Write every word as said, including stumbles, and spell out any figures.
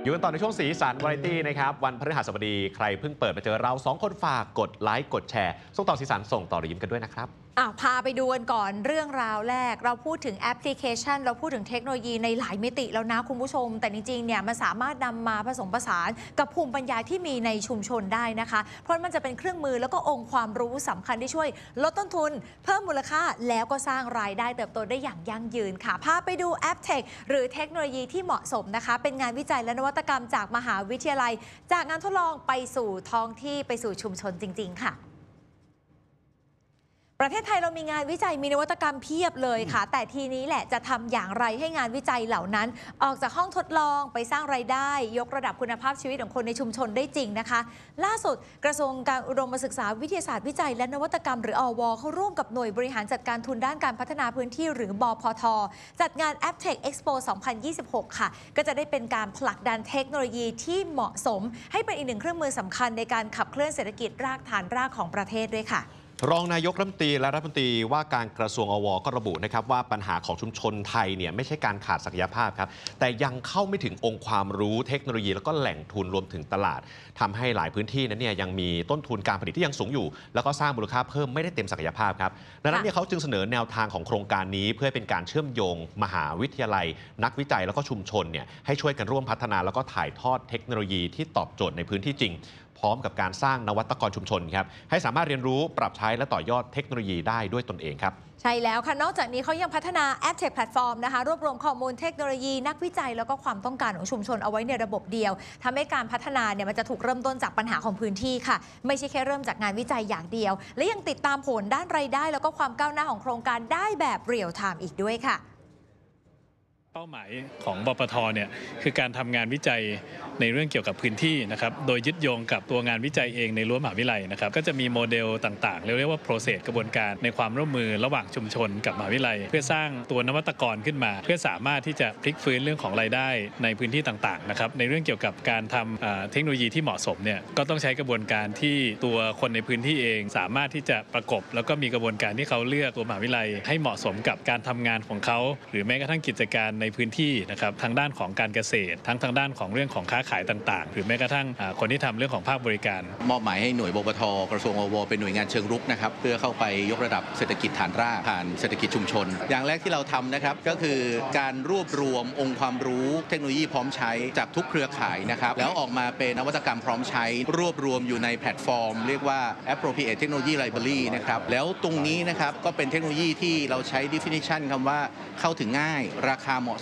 อยู่กันต่อในช่วงสีสันวาไรตี้นะครับวันพฤหัสบดีใครเพิ่งเปิดมาเจอเราสองคนฝากกดไลค์กดแชร์ส่งต่อสีสันส่งต่อรอยยิ้มกันด้วยนะครับอ่ะพาไปดูกันก่อนเรื่องราวแรกเราพูดถึงแอปพลิเคชันเราพูดถึงเทคโนโลยีในหลายมิติแล้วนะคุณผู้ชมแต่จริงๆเนี่ยมันสามารถนำมาผสมผสานกับภูมิปัญญาที่มีในชุมชนได้นะคะเพราะมันจะเป็นเครื่องมือแล้วก็องค์ความรู้สำคัญที่ช่วยลดต้นทุนเพิ่มมูลค่าแล้วก็สร้างรายได้เติบโตได้อย่างยั่งยืนค่ะพาไปดูแอปเทคหรือเทคโนโลยีที่เหมาะสมนะคะเป็นงานวิจัยและนวัตกรรมจากมหาวิทยาลัยจากงานทดลองไปสู่ท้องที่ไปสู่ชุมชนจริงๆค่ะประเทศไทยเรามีงานวิจัยมีนวัตกรรมเพียบเลยค่ะแต่ทีนี้แหละจะทำอย่างไรให้งานวิจัยเหล่านั้นออกจากห้องทดลองไปสร้างรายได้ยกระดับคุณภาพชีวิตของคนในชุมชนได้จริงนะคะล่าสุดกระทรวงการอุดมศึกษาวิทยาศาสตร์วิจัยและนวัตกรรมหรืออวเขาร่วมกับหน่วยบริหารจัดการทุนด้านการพัฒนาพื้นที่หรือบพทจัดงาน AppTech Expo สองพันยี่สิบหก ค่ะก็จะได้เป็นการผลักดันเทคโนโลยีที่เหมาะสมให้เป็นอีกหนึ่งเครื่องมือสำคัญในการขับเคลื่อนเศรษฐกิจรากฐานรากของประเทศด้วยค่ะรองนายกรัฐมนตรีและรัฐมนตรีว่าการกระทรวงอวก็ระบุนะครับว่าปัญหาของชุมชนไทยเนี่ยไม่ใช่การขาดศักยภาพครับแต่ยังเข้าไม่ถึงองค์ความรู้เทคโนโลยีแล้วก็แหล่งทุนรวมถึงตลาดทำให้หลายพื้นที่นั้นเนี่ยยังมีต้นทุนการผลิตที่ยังสูงอยู่แล้วก็สร้างมูลค่าเพิ่มไม่ได้เต็มศักยภาพครับดังนั้นเนี่ยเขาจึงเสนอแนวทางของโครงการนี้เพื่อเป็นการเชื่อมโยงมหาวิทยาลัยนักวิจัยแล้วก็ชุมชนเนี่ยให้ช่วยกันร่วมพัฒนาแล้วก็ถ่ายทอดเทคโนโลยีที่ตอบโจทย์ในพื้นที่จริงพร้อมกับการสร้างนวัตกรชุมชนครับให้สามารถเรียนรู้ปรับใช้และต่อยอดเทคโนโลยีได้ด้วยตนเองครับใช่แล้วค่ะนอกจากนี้เขายังพัฒนา AppTech Platform นะคะรวบรวมข้อมูลเทคโนโลยีนักวิจัยแล้วก็ความต้องการของชุมชนเอาไว้ในระบบเดียวทำให้การพัฒนาเนี่ยมันจะถูกเริ่มต้นจากปัญหาของพื้นที่ค่ะไม่ใช่แค่เริ่มจากงานวิจัยอย่างเดียวและยังติดตามผลด้านรายได้แล้วก็ความก้าวหน้าของโครงการได้แบบเรียลไทม์อีกด้วยค่ะเป้าหมายของบปทเนี่ยคือการทำงานวิจัยในเรื่องเกี่ยวกับพื้นที่นะครับโดยยึดโยงกับตัวงานวิจัยเองในรั้วมหาวิทยาลัยนะครับก็จะมีโมเดลต่างๆเรียกว่า process กระบวนการในความร่วมมือระหว่างชุมชนกับมหาวิทยาลัยเพื่อสร้างตัวนวัตกรขึ้นมาเพื่อสามารถที่จะพลิกฟื้นเรื่องของรายได้ในพื้นที่ต่างๆนะครับในเรื่องเกี่ยวกับการทำเทคโนโลยีที่เหมาะสมเนี่ยก็ต้องใช้กระบวนการที่ตัวคนในพื้นที่เองสามารถที่จะประกบแล้วก็มีกระบวนการที่เขาเลือกตัวมหาวิทยาลัยให้เหมาะสมกับการทำงานของเขาหรือแม้กระทั่งกิจการในพื้นที่นะครับทางด้านของการเกษตรทั้งทางด้านของเรื่องของค้าขายต่างๆหรือแม้กระทั่งคนที่ทำเรื่องของภาคบริการมอบหมายให้หน่วยบปทกระทรวงอวเป็นหน่วยงานเชิงรุกนะครับเพื่อเข้าไปยกระดับเศรษฐกิจฐานรากผ่านเศรษฐกิจชุมชนอย่างแรกที่เราทำนะครับก็คือการรวบรวมองค์ความรู้เทคโนโลยีพร้อมใช้จากทุกเครือข่ายนะครับแล้วออกมาเป็นนวัตกรรมพร้อมใช้รวบรวมอยู่ในแพลตฟอร์มเรียกว่า Appropriate Technology Library นะครับแล้วตรงนี้นะครับก็เป็นเทคโนโลยีที่เราใช้ definition คำว่าเข้าถึงง่ายราคาเหมาะ